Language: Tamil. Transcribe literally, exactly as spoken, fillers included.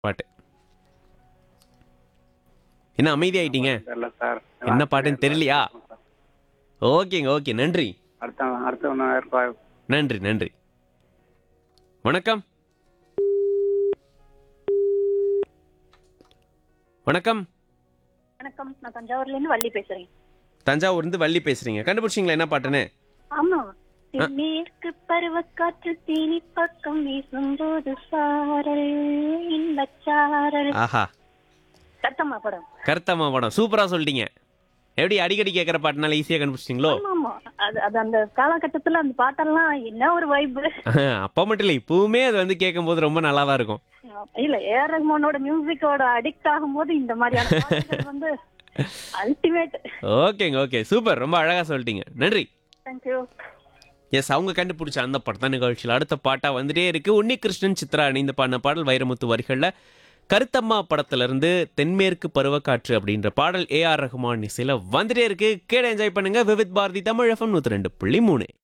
பாட்டு. என்ன அமைதியாயிட்டீங்க? தெரியல சார். என்ன பாட்டுன்னு தெரியலையா? ஓகேங்க, ஓகே. நன்றி. அடுத்த அடுத்த ஒன்று இருக்கும். நன்றி, நன்றி. வணக்கம். வணக்கம். வணக்கம். நான் தஞ்சாவூர்ல இருந்து வள்ளி பேசுறேன். தஞ்சாவூர்லேருந்து வள்ளி பேசுறீங்க. கண்டுபிடிச்சிங்களா என்ன பாட்டுன்னு? ஆமா. மேற்கு பருவக்காற்று தீனி பக்கம் வீசும்போது சாரல் இன்பச்சாரல். ஆஹா, சத்தமா படம். கருத்தம்மா படம். சூப்பரா சொல்லிட்டீங்க. எப்படி அடிக்கடி கேட்குற பாட்டுனால ஈஸியாக கண்டுபிடிச்சிங்களோ? ஆமா ஆமா. அது அது அந்த காலகட்டத்துல அந்த பாட்டெல்லாம் என்ன ஒரு வைப். அப்போ மட்டும் இல்லை, இப்பவுமே அது வந்து கேட்கும்போது ரொம்ப நல்லா தான் இருக்கும். இல்ல ஏஆர் ரஹ்மானோட மியூசிக்கோட அடிக்ட் ஆகும்போது இந்த மாதிரியான பாட்டுகள் வந்து அல்டிமேட். ஓகேங்க, ஓகே. சூப்பர். ரொம்ப அழகாக சொல்லிட்டீங்க. நன்றி. தேங்க்யூ. எஸ், அவங்க கண்டுபிடிச்ச அந்த படம் தான் நிகழ்ச்சியில் அடுத்த பாட்டாக வந்துட்டே இருக்கு. உன்னி கிருஷ்ணன் சித்ரா இணைந்த பாடின பாடல் வைரமுத்து வரிகளில் கருத்தம்மா படத்திலிருந்து தென்மேற்கு பருவக்காற்று அப்படின்ற பாடல் ஏஆர் ரஹ்மான் இசையில் வந்துட்டே இருக்கு. கேட என்ஜாய் பண்ணுங்க. விவித் பாரதி தமிழ் எஃப்எம் நூற்றி ரெண்டு புள்ளி மூணு.